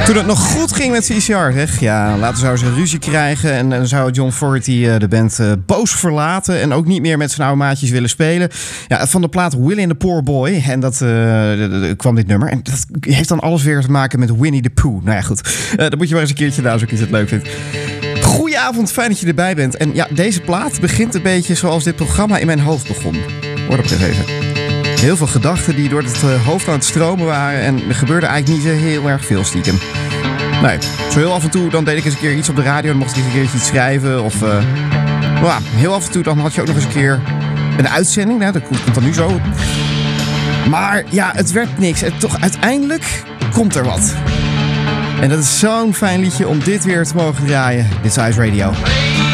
Toen het nog goed ging met CCR, zeg. Ja, later zou ze ruzie krijgen en dan zou John Fogerty de band boos verlaten en ook niet meer met zijn oude maatjes willen spelen. Ja, van de plaat Willie and the Poor Boy, en dat kwam dit nummer. En dat heeft dan alles weer te maken met Winnie the Pooh. Nou ja, goed. Dan moet je maar eens een keertje naar zoeken als je het leuk vindt. Goedenavond, fijn dat je erbij bent. En ja, deze plaat begint een beetje zoals dit programma in mijn hoofd begon. Hoor dat eens even. Heel veel gedachten die door het hoofd aan het stromen waren. En er gebeurde eigenlijk niet zo heel erg veel stiekem. Nee, zo heel af en toe dan deed ik eens een keer iets op de radio. Dan mocht ik eens een keertje iets schrijven. Of heel af en toe dan had je ook nog eens een keer een uitzending. Nou, dat komt dan nu zo. Maar ja, het werd niks. En toch uiteindelijk komt er wat. En dat is zo'n fijn liedje om dit weer te mogen draaien. Dit is Ice Radio.